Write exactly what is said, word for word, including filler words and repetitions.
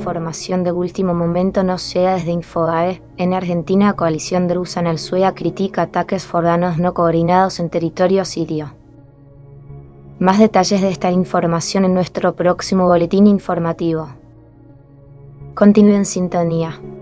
información de último momento nos llega desde Infobae. En Argentina, coalición drusa en el S U E A critica ataques fordanos no coordinados en territorio sirio. Más detalles de esta información en nuestro próximo boletín informativo. Continúe en sintonía.